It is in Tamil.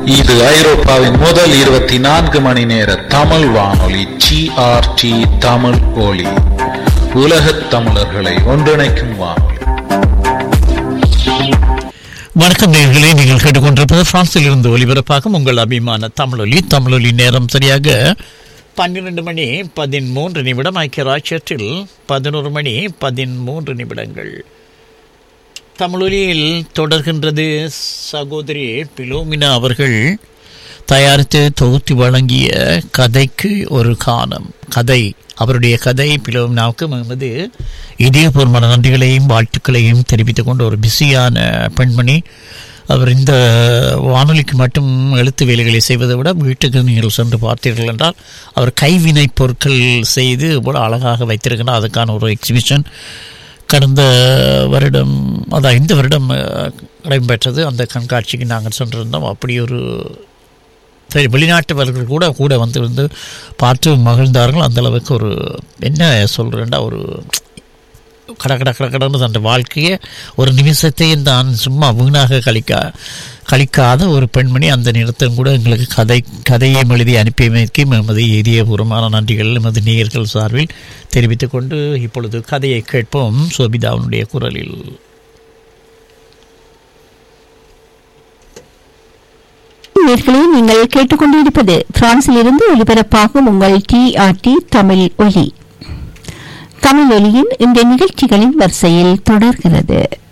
இது ஐரோப்பாவின் முதல் 24 மணி நேர தமிழ் வானொலி GRT தமிழ் ஒலி. உலகத் தமிழர்களை ஒன்றிணைக்கும் வானொலி. வணக்கம் நேயர்களே, நீங்கள் கேட்டுக்கொண்டிருப்பது பிரான்சில் இருந்து ஒலிபரப்பாகும் உங்கள் அபிமான தமிழொலி. தமிழொலி நேரம் சரியாக 12 மணி 13 நிமிடம். ஐக்கிய ராஜ்யத்தில் 11 மணி 13 நிமிடங்கள். தமிழொலியில் தொடர்கின்றது. சகோதரி பிலோமினா அவர்கள் தயாரித்து தொகுத்து வழங்கிய கதைக்கு ஒரு காலம். கதை, அவருடைய கதை. பிலோமினாவுக்கு நமது இதயபூர்வமான நன்றிகளையும் வாழ்த்துக்களையும் தெரிவித்துக் கொண்டு, ஒரு பிஸியான பெண்மணி அவர். இந்த வானொலிக்கு மட்டும் எழுத்து வேலைகளை செய்வதை விட வீட்டுக்கு நீங்கள் சென்று பார்த்தீர்கள் என்றால் அவர் கைவினை பொருட்கள் செய்து இவ்வளோ அழகாக வைத்திருக்கிறார். அதுக்கான ஒரு எக்ஸிபிஷன் கடந்த வருடம், அதான் இந்த வருடம் இடம்பெற்றது. அந்த கண்காட்சிக்கு நாங்கள் சென்றிருந்தோம். அப்படி ஒரு வெளிநாட்டவர்கள் கூட வந்து பார்த்து மகிழ்ந்தார்கள். அந்தளவுக்கு ஒரு என்ன சொல்கிறேன்டா, ஒரு கடந்து அந்த வாழ்க்கையை ஒரு நிமிஷத்தையும் தான் சும்மா வீணாக கழிக்காத ஒரு பெண்மணி. அந்த நேரத்திலும் கூட எங்களுக்கு கதையை எழுதி அனுப்பியமைக்கு எமது இதயபூர்வமான நன்றிகள் எமது நேயர்கள் சார்பில் தெரிவித்துக் கொண்டு, இப்பொழுது கதையை கேட்போம் சோபிதாவுடைய குரலில். நீங்கள் கேட்டுக்கொண்டிருப்பது பிரான்சில் இருந்து ஒலிபரப்பாகும் உங்கள் GRT தமிழ் ஒலி. தமிழ் ஒலியின் இந்த நிகழ்ச்சிகளின் வரிசையில் தொடர்கிறது.